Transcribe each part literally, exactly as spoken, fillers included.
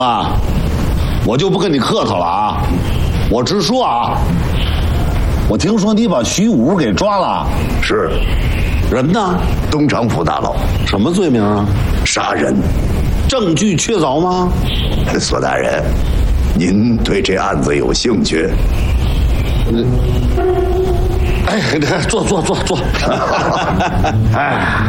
啊，我就不跟你客套了啊，我直说啊，我听说你把徐武给抓了。 是。 人呢？ 东厂府大牢。 什么罪名啊？ 杀人。 证据确凿吗？ 索大人，您对这案子有兴趣？ 嗯。哎，坐坐坐坐。哎。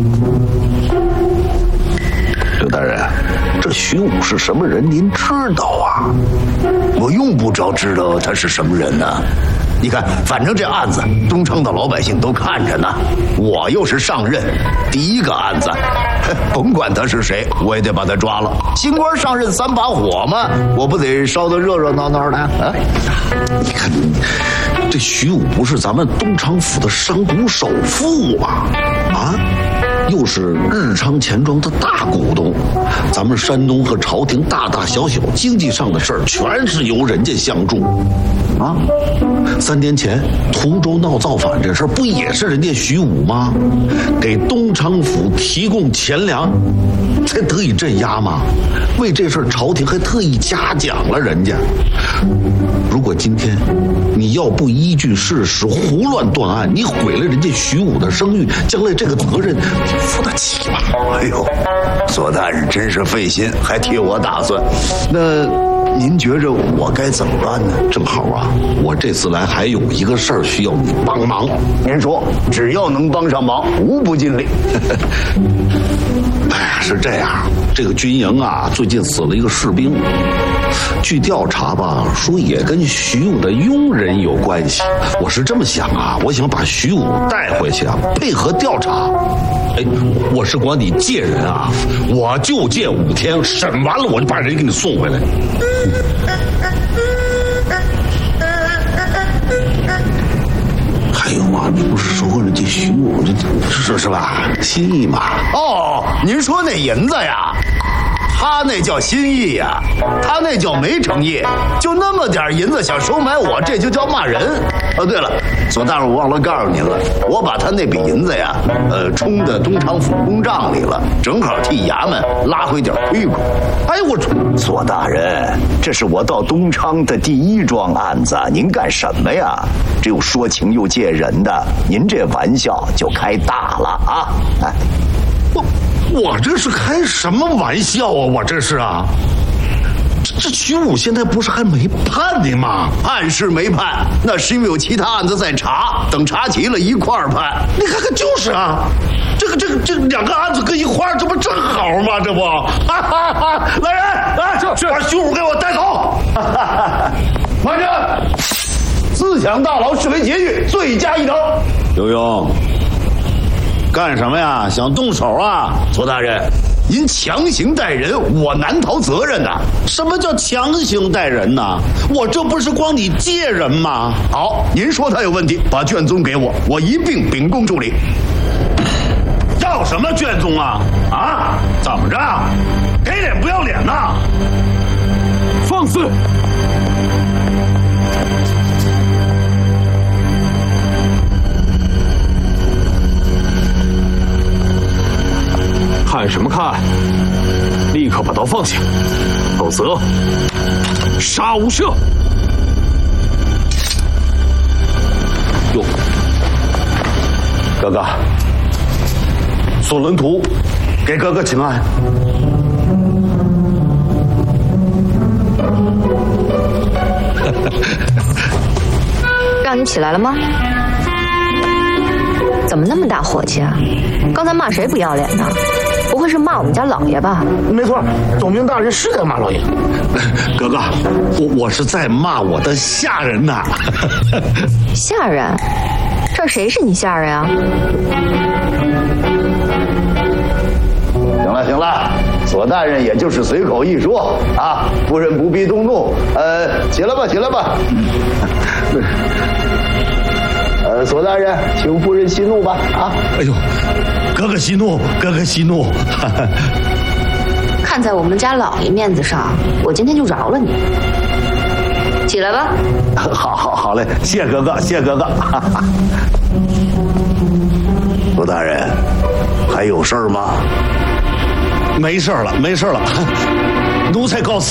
刘大人，这徐武是什么人？您知道啊？ 我用不着知道他是什么人呢。你看，反正这案子东昌的老百姓都看着呢，我又是上任，第一个案子，甭管他是谁，我也得把他抓了。新官上任三把火嘛，我不得烧得热热闹闹的啊？ 你看，这徐武不是咱们东昌府的商贾首富吗？啊？又是日昌钱庄的大股东，咱们山东和朝廷大大小小经济上的事儿，全是由人家相助，啊！三年前涂州闹造反这事儿，不也是人家徐武吗？给东昌府提供钱粮，才得以镇压吗？为这事儿，朝廷还特意嘉奖了人家。如果今天你要不依据事实胡乱断案，你毁了人家徐武的声誉，将来这个责任你负得起吗？ 哎呦，索大人真是费心，还替我打算。那您觉着我该怎么办呢？ 正好啊，我这次来还有一个事儿需要你帮忙。 您说，只要能帮上忙，无不尽力。 哎呀，是这样，这个军营啊，最近死了一个士兵，据调查吧，说也跟徐武的佣人有关系。我是这么想啊，我想把徐武带回去啊，配合调查。哎，我是管你借人啊，我就借五天，审完了我就把人给你送回来。还有啊，你不是说人家徐武这是是吧？心意嘛。 哦，您说那银子呀？他那叫心意呀，他那叫没诚意，就那么点银子想收买我，这就叫骂人。哦，对了，索大人，我忘了告诉您了，我把他那笔银子呀，呃，充在东昌府公账里了，正好替衙门拉回点亏空。哎，我索大人，这是我到东昌的第一桩案子，您干什么呀？这又说情又借人的，您这玩笑就开大了啊！哎， 我。我这是开什么玩笑啊！我这是啊，这这徐武现在不是还没判呢吗？ 判是没判，那是因为有其他案子在查，等查齐了一块儿判。 你看看就是啊，这个这个这两个案子搁一块儿，这不正好吗？这不，哈哈哈！来人，来，是把徐武给我带走。 慢着，自抢大牢视为劫狱，罪加一等。 刘墉。干什么呀？想动手啊？ 索大人，您强行带人，我难逃责任呐。 什么叫强行带人呢？我这不是光你借人吗？ 好，您说他有问题，把卷宗给我，我一并秉公处理。 要什么卷宗啊？啊？怎么着？给脸不要脸呐？ 放肆！看什么看？立刻把刀放下，否则杀无赦！ 哟，哥哥，索伦图，给哥哥请安。 让你起来了吗？怎么那么大火气啊？刚才骂谁不要脸呢？不会是骂我们家老爷吧？ 没错，总兵大人是在骂老爷。 哥哥，我我是在骂我的下人呐。 下人？这谁是你下人啊？ 行了行了，索大人也就是随口一说啊，夫人不必动怒。呃，起来吧起来吧。呃，索大人，请夫人息怒吧。啊， 哎呦，哥哥息怒，哥哥息怒。 看在我们家老爷面子上，我今天就饶了你。起来吧。 好好好嘞，谢哥哥，谢哥哥。 索大人，还有事儿吗？ 没事了，没事了。 奴才告辞。